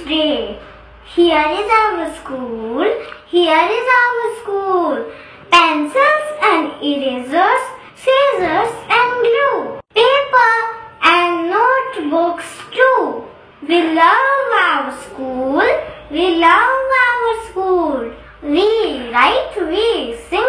day. Here is our school. Here is our school. Pencils and erasers, scissors and glue, paper and notebooks too. We love our school. We love our school. We, right? We sing.